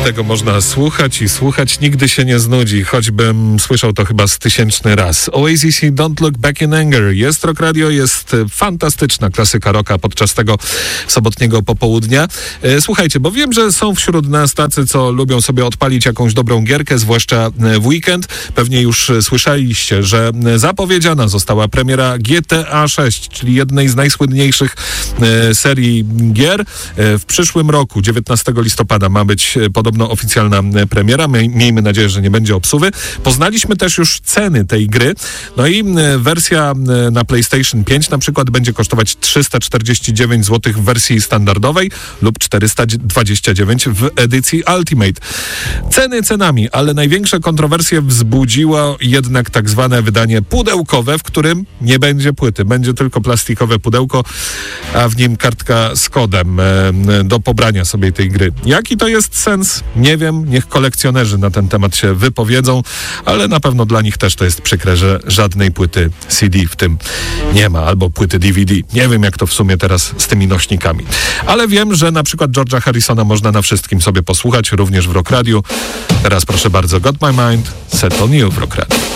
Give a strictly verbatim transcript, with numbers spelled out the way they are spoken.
Tego można słuchać i słuchać, nigdy się nie znudzi, choćbym słyszał to chyba z tysięczny raz. Oasis i Don't Look Back in Anger. Jest Rock Radio, jest fantastyczna klasyka rocka podczas tego sobotniego popołudnia. Słuchajcie, bo wiem, że są wśród nas tacy, co lubią sobie odpalić jakąś dobrą gierkę, zwłaszcza w weekend. Pewnie już słyszeliście, że zapowiedziana została premiera G T A sześć, czyli jednej z najsłynniejszych serii gier. W przyszłym roku, dziewiętnastego listopada, ma być podobno oficjalna premiera. My, miejmy nadzieję, że nie będzie obsuwy. Poznaliśmy też już ceny tej gry. No i wersja na PlayStation pięć na przykład będzie kosztować trzysta czterdzieści dziewięć złotych w wersji standardowej lub czterysta dwadzieścia dziewięć w edycji Ultimate. Ceny cenami, ale największe kontrowersje wzbudziło jednak tak zwane wydanie pudełkowe, w którym nie będzie płyty. Będzie tylko plastikowe pudełko, a w nim kartka z kodem do pobrania sobie tej gry. Jaki to jest sens? Nie wiem. Niech kolekcjonerzy na ten temat się wypowiedzą, ale na pewno dla nich też to jest przykre, że żadnej płyty C D w tym nie ma, albo płyty D V D. Nie wiem, jak to w sumie teraz z tymi nośnikami. Ale wiem, że na przykład George'a Harrisona można na wszystkim sobie posłuchać, również w Rock Radio. Teraz proszę bardzo, Got My Mind, Set On You w Rock Radio.